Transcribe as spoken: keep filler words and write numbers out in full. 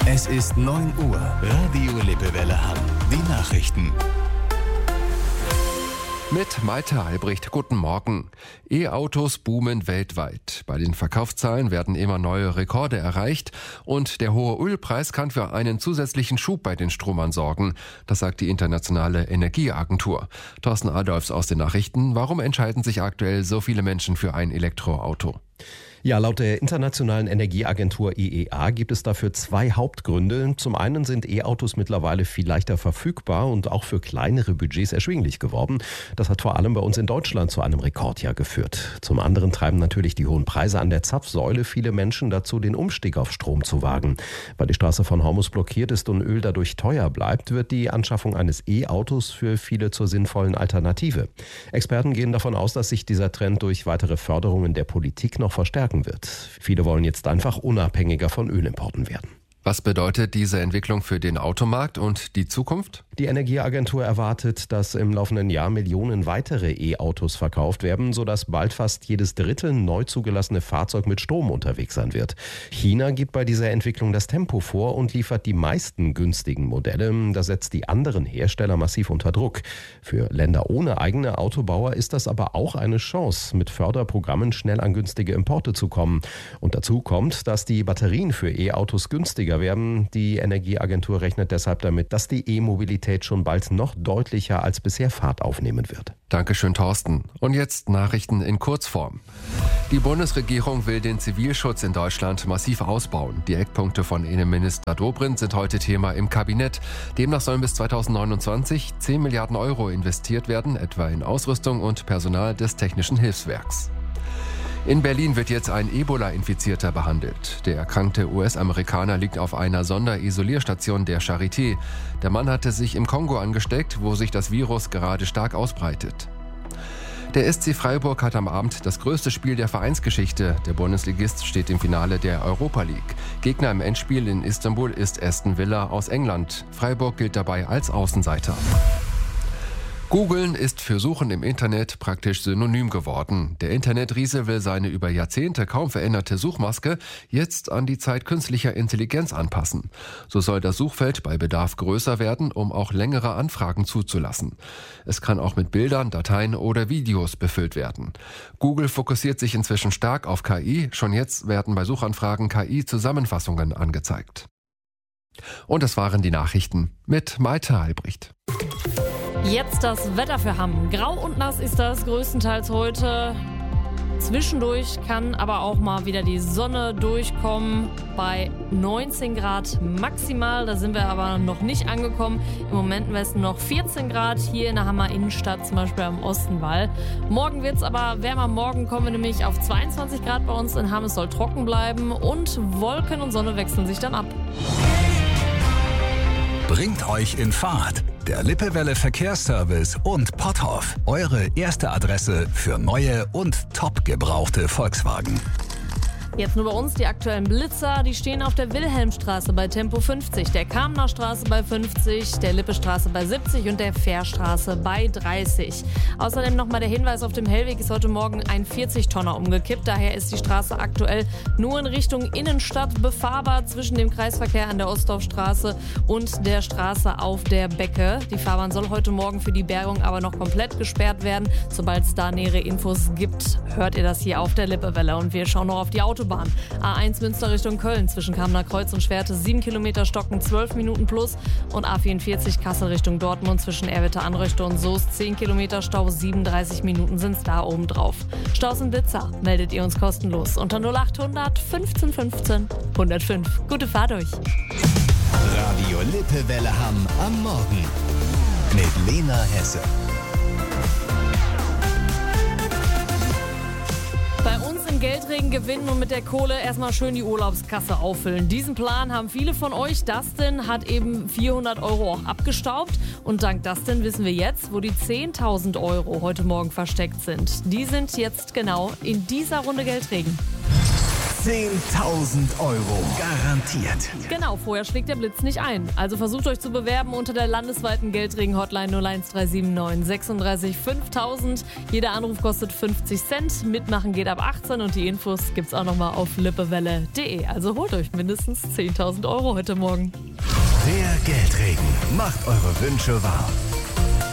Es ist neun Uhr. Radio Lippewelle Hamm. Die Nachrichten. Mit Malte Albrecht, guten Morgen. E-Autos boomen weltweit. Bei den Verkaufszahlen werden immer neue Rekorde erreicht und der hohe Ölpreis kann für einen zusätzlichen Schub bei den Stromern sorgen. Das sagt die Internationale Energieagentur. Thorsten Adolfs aus den Nachrichten. Warum entscheiden sich aktuell so viele Menschen für ein Elektroauto? Ja, laut der Internationalen Energieagentur I E A gibt es dafür zwei Hauptgründe. Zum einen sind E-Autos mittlerweile viel leichter verfügbar und auch für kleinere Budgets erschwinglich geworden. Das hat vor allem bei uns in Deutschland zu einem Rekordjahr geführt. Zum anderen treiben natürlich die hohen Preise an der Zapfsäule viele Menschen dazu, den Umstieg auf Strom zu wagen. Weil die Straße von Hormus blockiert ist und Öl dadurch teuer bleibt, wird die Anschaffung eines E-Autos für viele zur sinnvollen Alternative. Experten gehen davon aus, dass sich dieser Trend durch weitere Förderungen der Politik noch verstärken wird. Viele wollen jetzt einfach unabhängiger von Ölimporten werden. Was bedeutet diese Entwicklung für den Automarkt und die Zukunft? Die Energieagentur erwartet, dass im laufenden Jahr Millionen weitere E-Autos verkauft werden, sodass bald fast jedes dritte neu zugelassene Fahrzeug mit Strom unterwegs sein wird. China gibt bei dieser Entwicklung das Tempo vor und liefert die meisten günstigen Modelle. Das setzt die anderen Hersteller massiv unter Druck. Für Länder ohne eigene Autobauer ist das aber auch eine Chance, mit Förderprogrammen schnell an günstige Importe zu kommen. Und dazu kommt, dass die Batterien für E-Autos günstiger werden. Die Energieagentur rechnet deshalb damit, dass die E-Mobilität schon bald noch deutlicher als bisher Fahrt aufnehmen wird. Dankeschön, Thorsten. Und jetzt Nachrichten in Kurzform. Die Bundesregierung will den Zivilschutz in Deutschland massiv ausbauen. Die Eckpunkte von Innenminister Dobrindt sind heute Thema im Kabinett. Demnach sollen bis zweitausendneunundzwanzig zehn Milliarden Euro investiert werden, etwa in Ausrüstung und Personal des Technischen Hilfswerks. In Berlin wird jetzt ein Ebola-Infizierter behandelt. Der erkrankte U S-Amerikaner liegt auf einer Sonderisolierstation der Charité. Der Mann hatte sich im Kongo angesteckt, wo sich das Virus gerade stark ausbreitet. Der S C Freiburg hat am Abend das größte Spiel der Vereinsgeschichte. Der Bundesligist steht im Finale der Europa League. Gegner im Endspiel in Istanbul ist Aston Villa aus England. Freiburg gilt dabei als Außenseiter. Googeln ist für Suchen im Internet praktisch synonym geworden. Der Internetriese will seine über Jahrzehnte kaum veränderte Suchmaske jetzt an die Zeit künstlicher Intelligenz anpassen. So soll das Suchfeld bei Bedarf größer werden, um auch längere Anfragen zuzulassen. Es kann auch mit Bildern, Dateien oder Videos befüllt werden. Google fokussiert sich inzwischen stark auf K I. Schon jetzt werden bei Suchanfragen K I-Zusammenfassungen angezeigt. Und das waren die Nachrichten mit Malte Albrecht. Jetzt das Wetter für Hamm. Grau und nass ist das größtenteils heute. Zwischendurch kann aber auch mal wieder die Sonne durchkommen bei neunzehn Grad maximal. Da sind wir aber noch nicht angekommen. Im Moment im Westen noch vierzehn Grad, hier in der Hammer Innenstadt, zum Beispiel am Ostenwall. Morgen wird es aber wärmer. Morgen kommen wir nämlich auf zweiundzwanzig Grad bei uns in Hamm. Es soll trocken bleiben und Wolken und Sonne wechseln sich dann ab. Bringt euch in Fahrt. Der Lippewelle Verkehrsservice und Potthoff. Eure erste Adresse für neue und top gebrauchte Volkswagen. Jetzt nur bei uns die aktuellen Blitzer, die stehen auf der Wilhelmstraße bei Tempo fünfzig, der Kamener Straße bei fünfzig, der Lippestraße bei siebzig und der Fährstraße bei dreißig. Außerdem nochmal der Hinweis, auf dem Hellweg ist heute Morgen ein vierzig-Tonner umgekippt. Daher ist die Straße aktuell nur in Richtung Innenstadt befahrbar zwischen dem Kreisverkehr an der Ostdorfstraße und der Straße auf der Becke. Die Fahrbahn soll heute Morgen für die Bergung aber noch komplett gesperrt werden. Sobald es da nähere Infos gibt, hört ihr das hier auf der Lippewelle. Und wir schauen noch auf die Autobahn. A eins Münster Richtung Köln zwischen Kamener Kreuz und Schwerte sieben Kilometer Stocken, zwölf Minuten plus. Und A vierundvierzig Kassel Richtung Dortmund zwischen Erwitte Anröchte und Soest zehn Kilometer Stau, siebenunddreißig Minuten sind es da oben drauf. Staus und Blitzer meldet ihr uns kostenlos unter null achthundert fünfzehn fünfzehn hundertfünf. Gute Fahrt euch. Radio Lippewelle Hamm am Morgen mit Lena Hesse. Bei uns im Geldregen gewinnen und mit der Kohle erstmal schön die Urlaubskasse auffüllen. Diesen Plan haben viele von euch. Dustin hat eben vierhundert Euro auch abgestaubt. Und dank Dustin wissen wir jetzt, wo die zehntausend Euro heute Morgen versteckt sind. Die sind jetzt genau in dieser Runde Geldregen. zehntausend Euro garantiert. Genau, vorher schlägt der Blitz nicht ein. Also versucht euch zu bewerben unter der landesweiten Geldregen-Hotline null eins drei sieben neun sechsunddreißig fünftausend. Jeder Anruf kostet fünfzig Cent. Mitmachen geht ab achtzehn und die Infos gibt's auch nochmal auf lippewelle punkt de. Also holt euch mindestens zehntausend Euro heute Morgen. Der Geldregen macht eure Wünsche wahr.